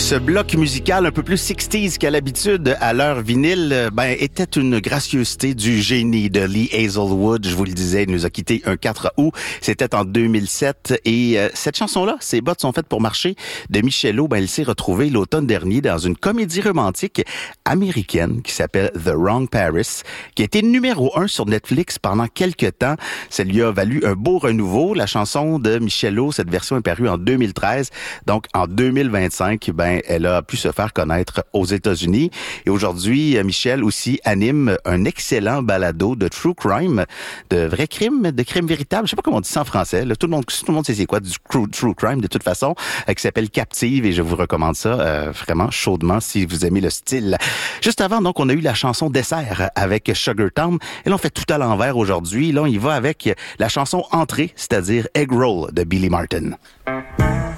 Ce bloc musical un peu plus 60s qu'à l'habitude à l'heure vinyle, était une gracieuseté du génie de Lee Hazelwood. Je vous le disais, il nous a quitté un 4 août. C'était en 2007. Et cette chanson-là, Ses bottes sont faites pour marcher, de Michelot, il s'est retrouvé l'automne dernier dans une comédie romantique américaine qui s'appelle The Wrong Paris, qui a été numéro 1 sur Netflix pendant quelques temps. Ça lui a valu un beau renouveau. La chanson de Michelot, cette version est parue en 2013. Donc, en 2025, elle a pu se faire connaître aux États-Unis. Et aujourd'hui, Michel aussi anime un excellent balado de true crime, de vrais crimes, de crimes véritables. Je sais pas comment on dit ça en français. Là, tout le monde sait c'est quoi du true crime de toute façon, qui s'appelle Captive, et je vous recommande ça vraiment chaudement si vous aimez le style. Juste avant, donc, on a eu la chanson Dessert avec Sugar Town. Et là, on fait tout à l'envers aujourd'hui. Là, on y va avec la chanson Entrée, c'est-à-dire Egg Roll de Billy Martin.